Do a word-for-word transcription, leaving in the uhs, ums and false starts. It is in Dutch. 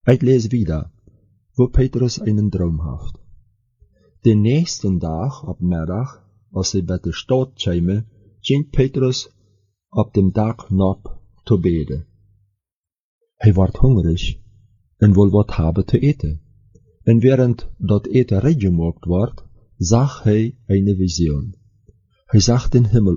Ich lese wieder, wo Petrus einen Traum haft. Den nächsten Tag, ab Mittag, als sie bei der Stadt kämen, ging Petrus ab dem Tag nab zu beten. Hij ward hungrig en wil wat hebben te eten. En während dat eten rechtgemaakt wordt, zag hij eine Vision. Hij zag den Himmel